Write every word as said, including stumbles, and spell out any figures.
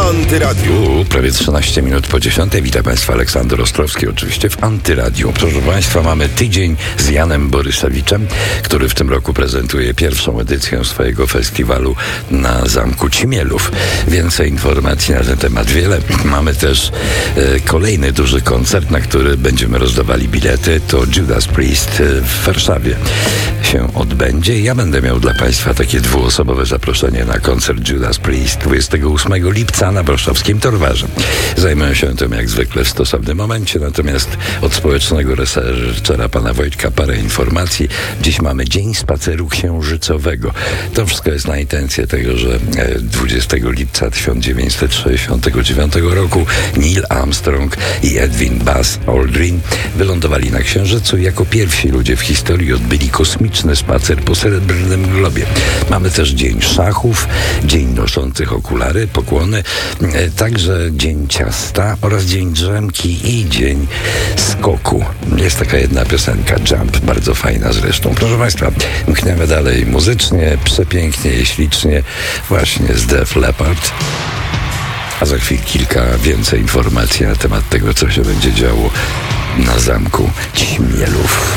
Antyradiu. U, prawie trzynaście minut po dziesiątej. Witam Państwa, Aleksander Ostrowski, oczywiście w Antyradiu. Proszę Państwa, mamy tydzień z Janem Borysewiczem, który w tym roku prezentuje pierwszą edycję swojego festiwalu na Zamku Ćmielów. Więcej informacji na ten temat wiele. Mamy też e, kolejny duży koncert, na który będziemy rozdawali bilety. To Judas Priest w Warszawie się odbędzie. Ja będę miał dla Państwa takie dwuosobowe zaproszenie na koncert Judas Priest dwudziestego ósmego lipca na warszawskim Torwarze. Zajmę się tym jak zwykle w stosownym momencie, natomiast od społecznego researchera pana Wojtka parę informacji. Dziś mamy Dzień Spaceru Księżycowego. To wszystko jest na intencję tego, że dwudziestego lipca tysiąc dziewięćset sześćdziesiątego dziewiątego roku Neil Armstrong i Edwin Buzz Aldrin wylądowali na Księżycu i jako pierwsi ludzie w historii odbyli kosmiczny spacer po Srebrnym Globie. Mamy też Dzień Szachów, Dzień Noszących Okulary, pokłony, także Dzień Ciasta oraz Dzień Drzemki i Dzień Skoku. Jest taka jedna piosenka, Jump, bardzo fajna zresztą. Proszę Państwa, mkniemy dalej muzycznie, przepięknie i ślicznie, właśnie z Def Leppard. A za chwilę kilka więcej informacji na temat tego, co się będzie działo na Zamku Ćmielów.